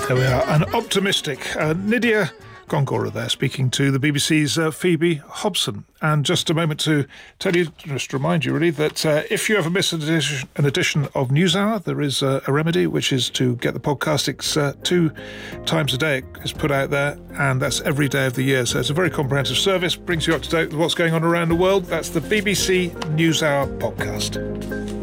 There we are, an optimistic Nydia Gongora there speaking to the BBC's Phoebe Hobson. And just a moment to tell you, just to remind you really, that if you ever miss an edition of NewsHour, there is a remedy, which is to get the podcast. It's 2 times a day it's put out there, and that's every day of the year. So it's a very comprehensive service, brings you up to date with what's going on around the world. That's the BBC NewsHour podcast.